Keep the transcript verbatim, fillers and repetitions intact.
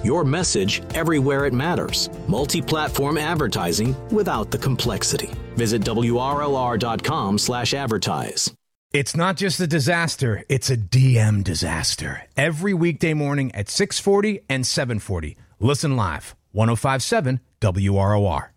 Your message everywhere it matters. Multi-platform advertising without the complexity. Visit W R L R dot com slash advertise. It's not just a disaster, it's a D M disaster. Every weekday morning at six forty and seven forty. Listen live, ten fifty-seven W R O R.